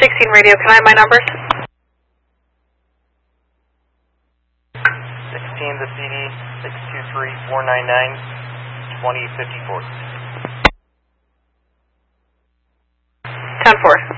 16 radio, can I have my numbers? 16 the CD, 623-499-2054. 10-4.